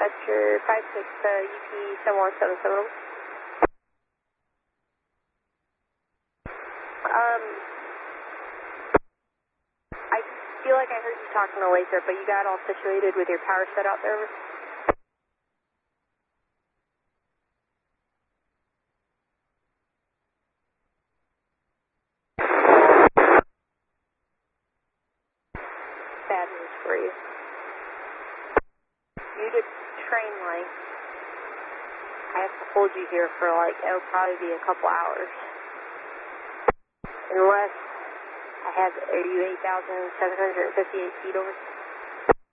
dispatcher 56 UP 7177. I feel like I heard you talking to Laser, but you got all situated with your power shut out there. Bad news for you. You did train length. I have to hold you here for like, it'll probably be a couple hours. Unless I have, are you 8,758 feet over?